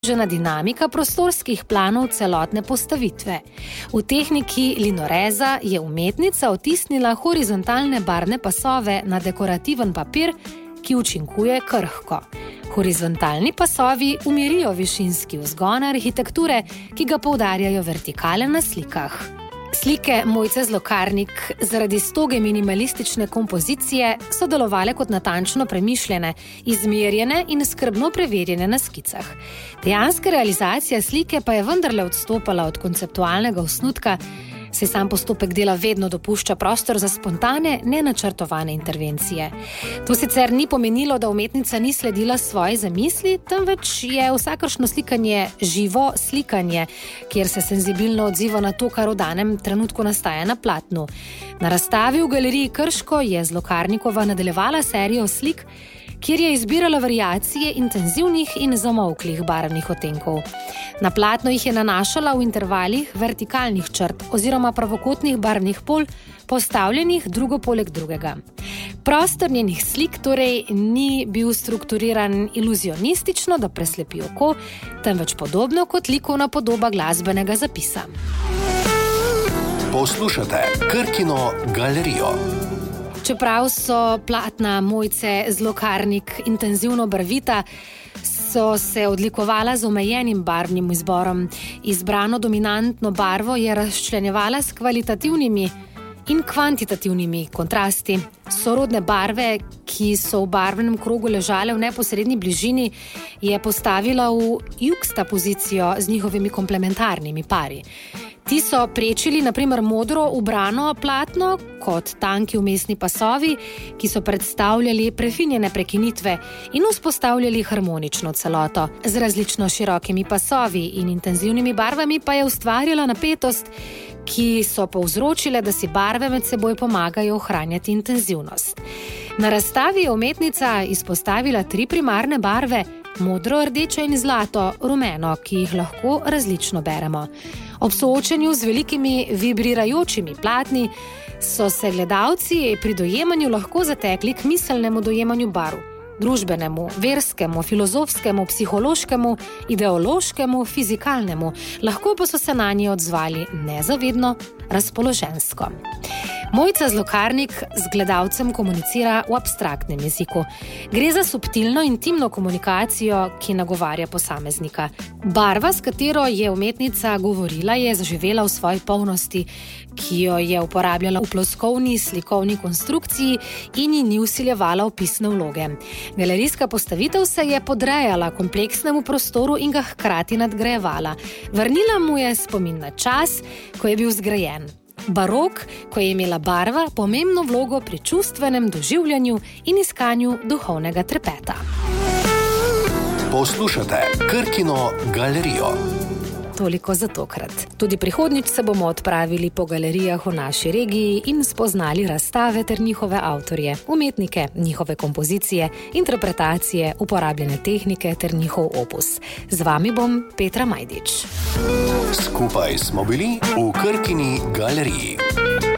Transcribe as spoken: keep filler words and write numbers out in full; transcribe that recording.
dinamika prostorskih planov celotne postavitve. V tehniki linoreza je umetnica otisnila horizontalne barvne pasove na dekorativen papir, ki učinkuje krhko. Horizontalni pasovi umirijo višinski vzgon arhitekture, ki ga poudarjajo vertikale na slikah. Slike Mojce Zlokarnik zaradi stoge minimalistične kompozicije so delovale kot natančno premišljene, izmerjene in skrbno preverjene na skicah. Dejanska realizacija slike pa je vendarle odstopala od konceptualnega osnutka, saj sam postopek dela vedno dopušča prostor za spontane, nenačrtovane intervencije. To sicer ni pomenilo, da umetnica ni sledila svoji zamisli, temveč je vsakršno slikanje živo slikanje, kjer se senzibilno odziva na to, kar v danem trenutku nastaja na platnu. Na razstavi v galeriji Krško je Zlokarnikova nadaljevala serijo slik, kjer je izbirala variacije intenzivnih in zamolklih barvnih odtenkov. Na platno jih je nanašala v intervalih vertikalnih črt oziroma pravokotnih barvnih pol, postavljenih drugo poleg drugega. Prostor njenih slik torej ni bil strukturiran iluzionistično, da preslepi oko, temveč podobno kot likovna podoba glasbenega zapisa. Poslušate Krkino galerijo. Čeprav so platna Mojce Zlokarnik intenzivno barvita, so se odlikovala z omejenim barvnim izborom. Izbrano dominantno barvo je razčlenjevala s kvalitativnimi in kvantitativnimi kontrasti. Sorodne barve, ki so v barvnem krogu ležale v neposredni bližini, je postavila v juxtapozicijo z njihovimi komplementarnimi pari. Ti so prečili na primer modro ubrano platno kot tanki vmesni pasovi, ki so predstavljali prefinjene prekinitve in vzpostavljali harmonično celoto. Z različno širokimi pasovi in intenzivnimi barvami pa je ustvarjala napetost, ki so povzročile, da si barve med seboj pomagajo ohranjati intenzivnost. Na razstavi je umetnica izpostavila tri primarne barve, modro, rdečo in zlato, rumeno, ki jih lahko različno beremo. Ob soočenju z velikimi vibrirajočimi platni so se gledalci pri dojemanju lahko zatekli k miselnemu dojemanju barv. Družbenemu, verskemu, filozofskemu, psihološkemu, ideološkemu, fizikalnemu. Lahko pa so se na nje odzvali nezavedno, razpoložensko. Mojca Zlokarnik z gledalcem komunicira v abstraktnem jeziku. Gre za subtilno intimno komunikacijo, ki nagovarja posameznika. Barva, s katero je umetnica govorila, je zaživela v svoji polnosti, ki jo je uporabljala v ploskovni slikovni konstrukciji in ji ni vsiljevala opisne vloge. Galerijska postavitev se je podrejala kompleksnemu prostoru in ga hkrati nadgrajevala. Vrnila mu je spomin na čas, ko je bil zgrajen. Barok, ko je imela barva pomembno vlogo pri čustvenem doživljanju in iskanju duhovnega trepeta. Poslušate Krkino galerijo. Toliko za tokrat. Tudi prihodnjič se bomo odpravili po galerijah v naši regiji in spoznali razstave ter njihove avtorje, umetnike, njihove kompozicije, interpretacije, uporabljene tehnike ter njihov opus. Z vami bom Petra Majdič. Skupaj smo bili v Krkini galeriji.